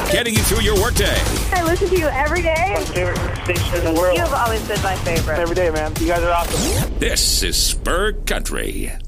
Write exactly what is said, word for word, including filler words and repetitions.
getting you through your workday. I listen to you every day. My favorite station in the world. You have always been my favorite. Every day, man. You guys are awesome. This is Spur Country.